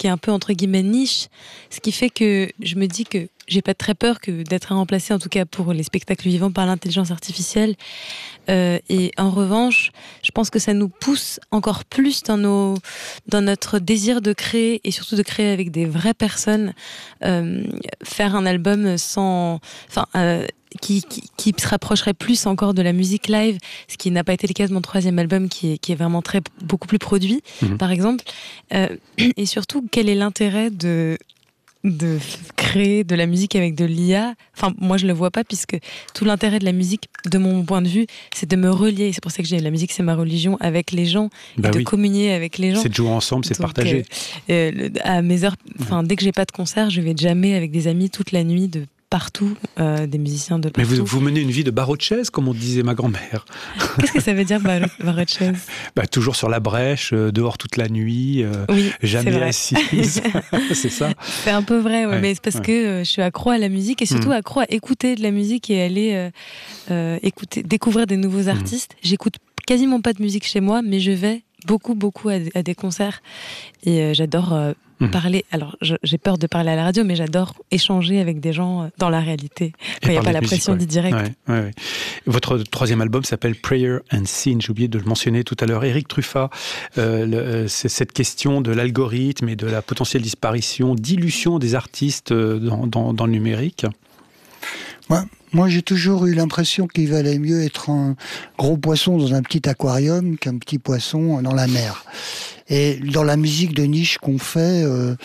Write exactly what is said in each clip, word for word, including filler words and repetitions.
qui est un peu entre guillemets niche, ce qui fait que je me dis que j'ai pas très peur que d'être remplacée, en tout cas pour les spectacles vivants, par l'intelligence artificielle. Euh, et en revanche, je pense que ça nous pousse encore plus dans nos, dans notre désir de créer, et surtout de créer avec des vraies personnes. Euh, faire un album sans, enfin, euh, qui, qui, qui se rapprocherait plus encore de la musique live, ce qui n'a pas été le cas de mon troisième album, qui est, qui est vraiment très, beaucoup plus produit, mmh. par exemple. Euh, et surtout, quel est l'intérêt de de créer de la musique avec de l'I A? Enfin, moi je le vois pas, puisque tout l'intérêt de la musique, de mon point de vue, c'est de me relier. C'est pour ça que j'ai la musique, c'est ma religion, avec les gens, bah et oui. de communier avec les gens. C'est de jouer ensemble, c'est Donc, partager. Euh, euh, à mes heures, enfin, dès que j'ai pas de concert, je vais jammer avec des amis toute la nuit de partout, euh, des musiciens de partout. Mais vous, vous menez une vie de barreau de chaise, comme on disait ma grand-mère. Qu'est-ce que ça veut dire, barreau, barreau de chaise? Bah, toujours sur la brèche, euh, dehors toute la nuit, euh, oui, jamais assise. C'est ça? C'est un peu vrai, ouais, ouais, mais c'est parce ouais. que euh, je suis accro à la musique, et surtout mmh. accro à écouter de la musique et aller euh, euh, écouter, découvrir des nouveaux artistes. Mmh. J'écoute quasiment pas de musique chez moi, mais je vais beaucoup, beaucoup à, à des concerts. Et euh, j'adore... Euh, parler, alors je, j'ai peur de parler à la radio, mais j'adore échanger avec des gens dans la réalité. Il n'y a pas la musique, pression ouais. du direct. Ouais, ouais, ouais. Votre troisième album s'appelle Prayer and Sin. J'ai oublié de le mentionner tout à l'heure. Éric Truffat, euh, le, c'est cette question de l'algorithme et de la potentielle disparition, dilution des artistes dans, dans, dans le numérique. Ouais. Moi, j'ai toujours eu l'impression qu'il valait mieux être un gros poisson dans un petit aquarium qu'un petit poisson dans la mer. Et dans la musique de niche qu'on fait, euh,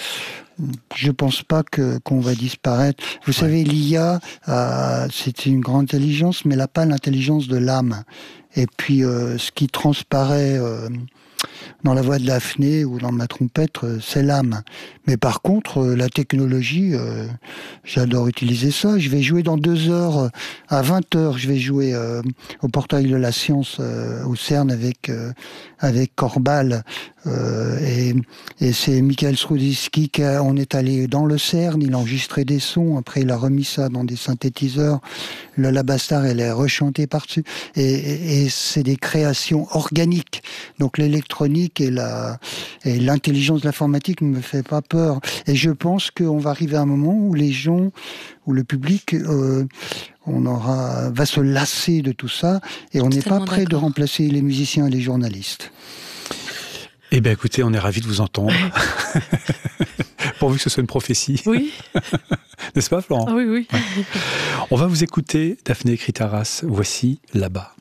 je pense pas que qu'on va disparaître. Vous ouais. savez, l'I A, euh, c'est une grande intelligence, mais elle n'a pas l'intelligence de l'âme. Et puis, euh, ce qui transparaît euh, dans la voix de Daphné ou dans ma trompette, c'est l'âme. Mais par contre, la technologie, euh, j'adore utiliser ça. Je vais jouer dans deux heures, à vingt heures, je vais jouer euh, au Portail de la Science, euh, au CERN avec euh, avec Corbal. Euh, et, et c'est Michael Strudiski qui a, on est allé dans le CERN, il a enregistré des sons, après il a remis ça dans des synthétiseurs. Le Labastar, elle est rechantée par-dessus. Et, et, et c'est des créations organiques. Donc l'électronique et la et l'intelligence de l'informatique ne me fait pas peur. Et je pense qu'on va arriver à un moment où les gens, où le public, euh, on aura, va se lasser de tout ça, et on n'est pas prêt d'accord. de remplacer les musiciens et les journalistes. Eh bien, écoutez, on est ravis de vous entendre. Pourvu que ce soit une prophétie. Oui. N'est-ce pas, Florent? Ah oui, oui. Ouais. On va vous écouter, Daphné Kritaras. Voici Là-bas.